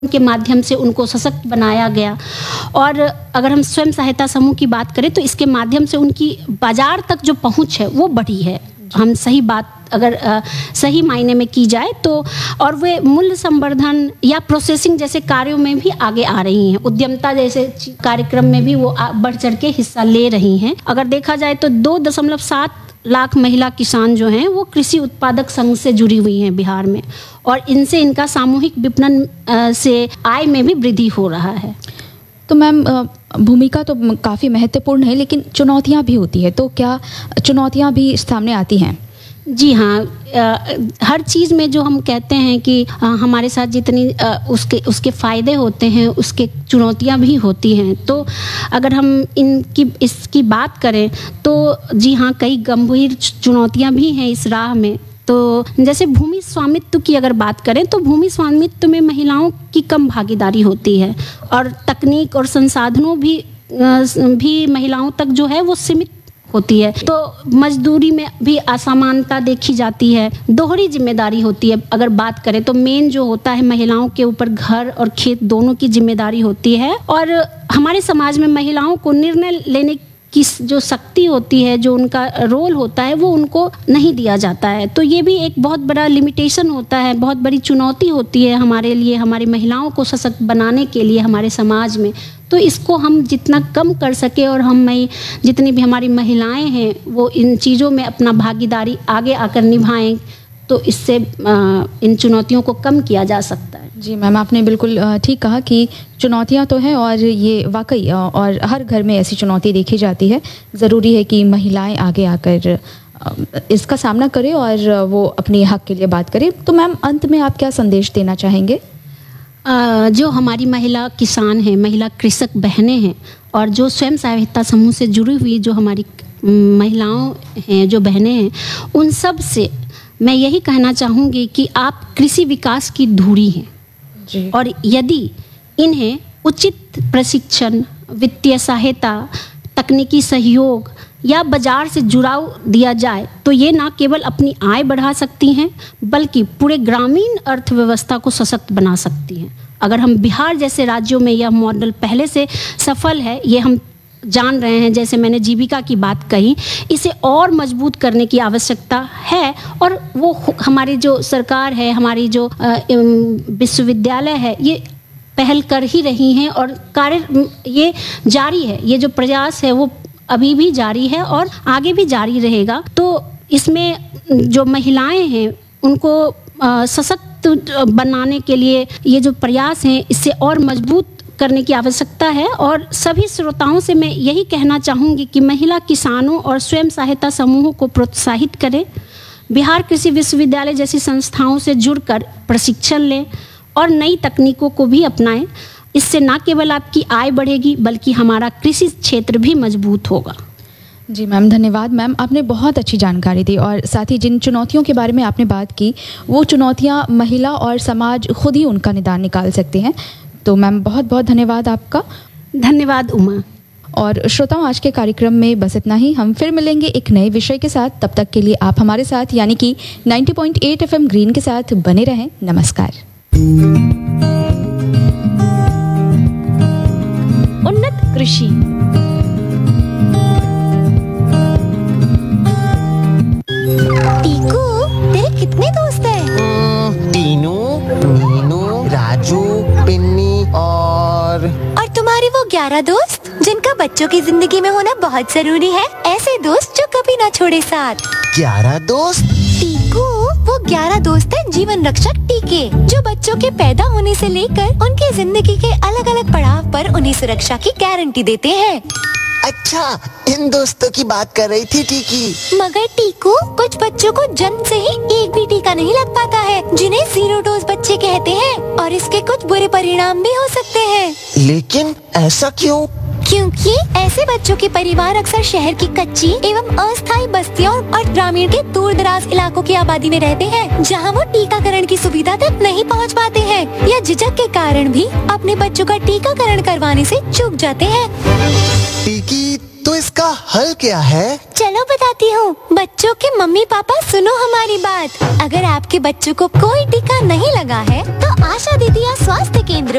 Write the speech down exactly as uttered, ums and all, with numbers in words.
के माध्यम से उनको सशक्त बनाया गया। और अगर हम स्वयं सहायता समूह की बात करें तो इसके माध्यम से उनकी बाज़ार तक जो पहुंच है वो बढ़ी है। हम सही बात अगर आ, सही मायने में की जाए तो, और वे मूल्य संवर्धन या प्रोसेसिंग जैसे कार्यों में भी आगे आ रही हैं। उद्यमता जैसे कार्यक्रम में भी वो बढ़ चढ़ के हिस्सा ले रही हैं। अगर देखा जाए तो दो दशमलव सात लाख महिला किसान जो हैं वो कृषि उत्पादक संघ से जुड़ी हुई हैं बिहार में, और इनसे इनका सामूहिक विपणन से आय में भी वृद्धि हो रहा है। तो मैम, भूमिका तो काफ़ी महत्वपूर्ण है, लेकिन चुनौतियां भी होती है, तो क्या चुनौतियां भी सामने आती हैं? जी हाँ, आ, हर चीज़ में जो हम कहते हैं कि आ, हमारे साथ जितनी आ, उसके उसके फ़ायदे होते हैं उसके चुनौतियां भी होती हैं। तो अगर हम इनकी इसकी बात करें तो जी हाँ, कई गंभीर चुनौतियां भी हैं इस राह में। तो जैसे भूमि स्वामित्व की अगर बात करें तो भूमि स्वामित्व में महिलाओं की कम भागीदारी होती है, और तकनीक और संसाधनों भी भी महिलाओं तक जो है वो सीमित होती है। तो मजदूरी में भी असमानता देखी जाती है। दोहरी जिम्मेदारी होती है। अगर बात करें तो मेन जो होता है महिलाओं के ऊपर घर और खेत दोनों की जिम्मेदारी होती है, और हमारे समाज में महिलाओं को निर्णय लेने की जो शक्ति होती है, जो उनका रोल होता है, वो उनको नहीं दिया जाता है। तो ये भी एक बहुत बड़ा लिमिटेशन होता है, बहुत बड़ी चुनौती होती है हमारे लिए, हमारी महिलाओं को सशक्त बनाने के लिए हमारे समाज में। तो इसको हम जितना कम कर सके, और हम में जितनी भी हमारी महिलाएं हैं वो इन चीज़ों में अपना भागीदारी आगे आकर निभाएं, तो इससे इन चुनौतियों को कम किया जा सकता है। जी मैम, आपने बिल्कुल ठीक कहा कि चुनौतियां तो हैं, और ये वाकई और हर घर में ऐसी चुनौती देखी जाती है। ज़रूरी है कि महिलाएं आगे आकर इसका सामना करें और वो अपने हक के लिए बात करें। तो मैम, अंत में आप क्या संदेश देना चाहेंगे? जो हमारी महिला किसान हैं, महिला कृषक बहनें हैं, और जो स्वयं सहायता समूह से जुड़ी हुई जो हमारी महिलाओं हैं, जो बहनें हैं, उन सब से मैं यही कहना चाहूँगी कि आप कृषि विकास की धुरी हैं जी। और यदि इन्हें उचित प्रशिक्षण, वित्तीय सहायता, तकनीकी सहयोग या बाजार से जुड़ाव दिया जाए तो ये न केवल अपनी आय बढ़ा सकती हैं बल्कि पूरे ग्रामीण अर्थव्यवस्था को सशक्त बना सकती हैं। अगर हम बिहार जैसे राज्यों में यह मॉडल पहले से सफल है, ये हम जान रहे हैं, जैसे मैंने जीविका की बात कही, इसे और मजबूत करने की आवश्यकता है। और वो हमारी जो सरकार है, हमारी जो विश्वविद्यालय है, ये पहल कर ही रही हैं, और कार्य ये जारी है। ये जो प्रयास है वो अभी भी जारी है और आगे भी जारी रहेगा। तो इसमें जो महिलाएं हैं उनको सशक्त बनाने के लिए ये जो प्रयास हैं इससे और मजबूत करने की आवश्यकता है। और सभी श्रोताओं से मैं यही कहना चाहूँगी कि महिला किसानों और स्वयं सहायता समूहों को प्रोत्साहित करें, बिहार कृषि विश्वविद्यालय जैसी संस्थाओं से जुड़कर प्रशिक्षण लें और नई तकनीकों को भी अपनाएं। इससे न केवल आपकी आय बढ़ेगी बल्कि हमारा कृषि क्षेत्र भी मजबूत होगा। जी मैम, धन्यवाद मैम, आपने बहुत अच्छी जानकारी दी, और साथ ही जिन चुनौतियों के बारे में आपने बात की वो चुनौतियाँ महिला और समाज खुद ही उनका निदान निकाल सकते हैं। तो मैम, बहुत बहुत धन्यवाद आपका। धन्यवाद उमा। और श्रोताओं, आज के कार्यक्रम में बस इतना ही। हम फिर मिलेंगे एक नए विषय के साथ। तब तक के लिए आप हमारे साथ यानी कि नब्बे पॉइंट आठ एफ एम ग्रीन के साथ बने रहें। नमस्कार। उन्नत कृषि। टीकू, तेरे कितने दोस्त हैं? टीनू, मीनू, राजू, पिन्नी और और तुम्हारे वो ग्यारह दोस्त जिनका बच्चों की जिंदगी में होना बहुत जरूरी है, ऐसे दोस्त जो कभी ना छोड़े साथ। ग्यारह दोस्त? टीकू, वो ग्यारह दोस्त हैं जीवन रक्षक टीके, जो बच्चों के पैदा होने से लेकर उनकी जिंदगी के अलग अलग पड़ाव पर उन्हें सुरक्षा की गारंटी देते हैं। अच्छा, इन दोस्तों की बात कर रही थी टीकी। मगर टीकू, कुछ बच्चों को जन्म से ही एक भी टीका नहीं लग पाता है, जिन्हें जीरो डोज बच्चे कहते हैं, और इसके कुछ बुरे परिणाम भी हो सकते हैं। लेकिन ऐसा क्यों? क्योंकि ऐसे बच्चों के परिवार अक्सर शहर की कच्ची एवं अस्थायी बस्तियों और ग्रामीण के दूर दराज इलाकों की आबादी में रहते हैं, जहां वो टीकाकरण की सुविधा तक नहीं पहुंच पाते हैं या झिझक के कारण भी अपने बच्चों का टीकाकरण करवाने से चूक जाते हैं। टीकी, तो इसका हल क्या है? चलो बताती हूँ। बच्चों के मम्मी पापा सुनो हमारी बात। अगर आपके बच्चों को कोई टीका नहीं लगा है तो आशा दीदी या स्वास्थ्य केंद्र